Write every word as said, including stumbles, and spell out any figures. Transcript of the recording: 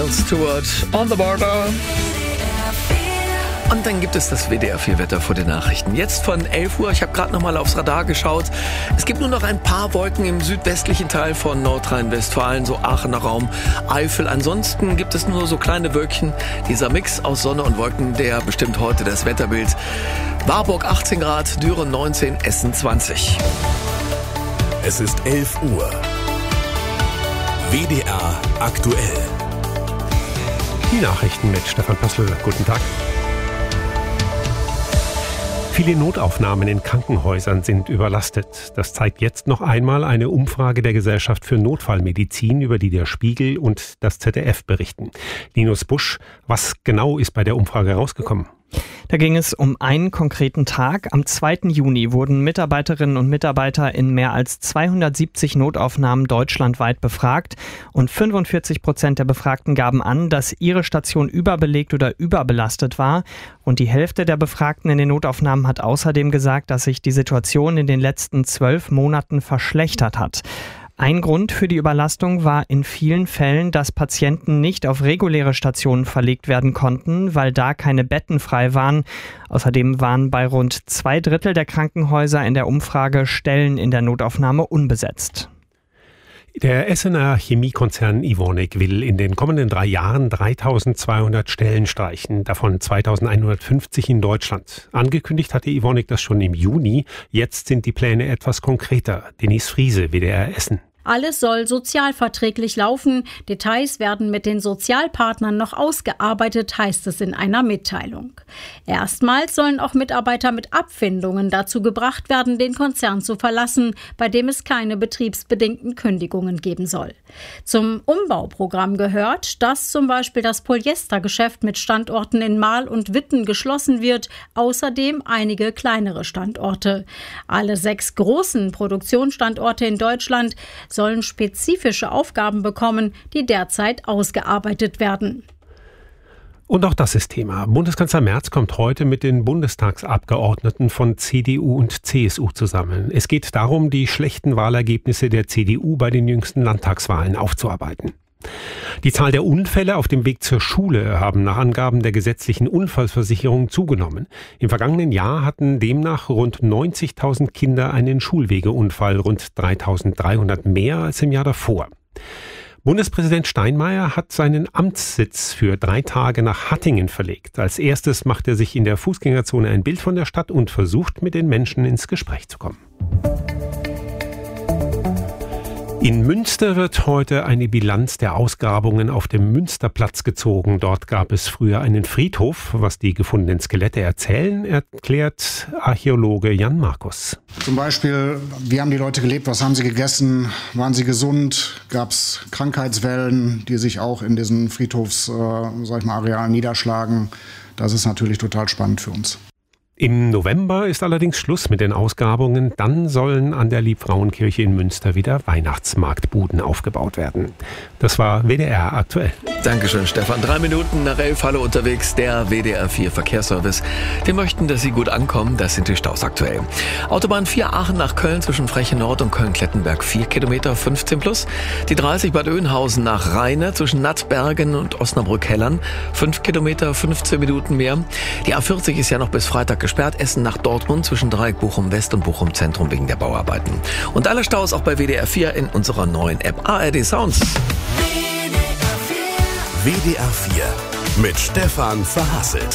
Stewart, On the Border. Und dann gibt es das W D R vier Wetter vor den Nachrichten. Jetzt von elf Uhr, ich habe gerade noch mal aufs Radar geschaut. Es gibt nur noch ein paar Wolken im südwestlichen Teil von Nordrhein-Westfalen, so Aachener Raum, Eifel. Ansonsten gibt es nur so kleine Wölkchen. Dieser Mix aus Sonne und Wolken, der bestimmt heute das Wetterbild. Warburg achtzehn Grad, Düren neunzehn, Essen zwanzig. Es ist elf Uhr. W D R aktuell. Die Nachrichten mit Stefan Pössl. Guten Tag. Viele Notaufnahmen in Krankenhäusern sind überlastet. Das zeigt jetzt noch einmal eine Umfrage der Gesellschaft für Notfallmedizin, über die der Spiegel und das Z D F berichten. Linus Busch, was genau ist bei der Umfrage rausgekommen? Da ging es um einen konkreten Tag. Am zweiten Juni wurden Mitarbeiterinnen und Mitarbeiter in mehr als zweihundertsiebzig Notaufnahmen deutschlandweit befragt. Und fünfundvierzig Prozent der Befragten gaben an, dass ihre Station überbelegt oder überbelastet war. Und die Hälfte der Befragten in den Notaufnahmen hat außerdem gesagt, dass sich die Situation in den letzten zwölf Monaten verschlechtert hat. Ein Grund für die Überlastung war in vielen Fällen, dass Patienten nicht auf reguläre Stationen verlegt werden konnten, weil da keine Betten frei waren. Außerdem waren bei rund zwei Drittel der Krankenhäuser in der Umfrage Stellen in der Notaufnahme unbesetzt. Der Essener Chemiekonzern Evonik will in den kommenden drei Jahren dreitausendzweihundert Stellen streichen, davon zweitausendeinhundertfünfzig in Deutschland. Angekündigt hatte Evonik das schon im Juni. Jetzt sind die Pläne etwas konkreter. Denise Friese, W D R Essen. Alles soll sozialverträglich laufen. Details werden mit den Sozialpartnern noch ausgearbeitet, heißt es in einer Mitteilung. Erstmals sollen auch Mitarbeiter mit Abfindungen dazu gebracht werden, den Konzern zu verlassen, bei dem es keine betriebsbedingten Kündigungen geben soll. Zum Umbauprogramm gehört, dass zum Beispiel das Polyestergeschäft mit Standorten in Marl und Witten geschlossen wird, außerdem einige kleinere Standorte. Alle sechs großen Produktionsstandorte in Deutschland sollen spezifische Aufgaben bekommen, die derzeit ausgearbeitet werden. Und auch das ist Thema. Bundeskanzler Merz kommt heute mit den Bundestagsabgeordneten von C D U und C S U zusammen. Es geht darum, die schlechten Wahlergebnisse der C D U bei den jüngsten Landtagswahlen aufzuarbeiten. Die Zahl der Unfälle auf dem Weg zur Schule haben nach Angaben der gesetzlichen Unfallversicherung zugenommen. Im vergangenen Jahr hatten demnach rund neunzigtausend Kinder einen Schulwegeunfall, rund dreitausenddreihundert mehr als im Jahr davor. Bundespräsident Steinmeier hat seinen Amtssitz für drei Tage nach Hattingen verlegt. Als erstes macht er sich in der Fußgängerzone ein Bild von der Stadt und versucht, mit den Menschen ins Gespräch zu kommen. In Münster wird heute eine Bilanz der Ausgrabungen auf dem Münsterplatz gezogen. Dort gab es früher einen Friedhof. Was die gefundenen Skelette erzählen, erklärt Archäologe Jan Markus. Zum Beispiel, wie haben die Leute gelebt, was haben sie gegessen, waren sie gesund, gab es Krankheitswellen, die sich auch in diesen Friedhofs, äh, sag ich mal, Arealen niederschlagen. Das ist natürlich total spannend für uns. Im November ist allerdings Schluss mit den Ausgrabungen. Dann sollen an der Liebfrauenkirche in Münster wieder Weihnachtsmarktbuden aufgebaut werden. Das war W D R aktuell. Dankeschön, Stefan. Drei Minuten nach elf, Halle unterwegs, der W D R vier Verkehrsservice. Wir möchten, dass Sie gut ankommen. Das sind die Staus aktuell. Autobahn vier Aachen nach Köln zwischen Freche Nord und Köln-Klettenberg vier Kilometer, fünfzehn plus. Die dreißig Bad Oeynhausen nach Rheine zwischen Nattbergen und Osnabrück-Hellern fünf Kilometer, fünfzehn Minuten mehr. Die A vierzig ist ja noch bis Freitag gesperrt. Essen nach Dortmund zwischen Dreieck Bochum West und Bochum Zentrum wegen der Bauarbeiten. Und alle Staus auch bei W D R vier in unserer neuen App A R D Sounds. W D R vier mit Stefan Verhasselt.